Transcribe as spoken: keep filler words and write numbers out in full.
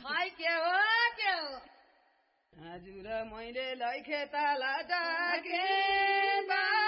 खै के हो के हो हजुर मैले लै खेताला डाके बा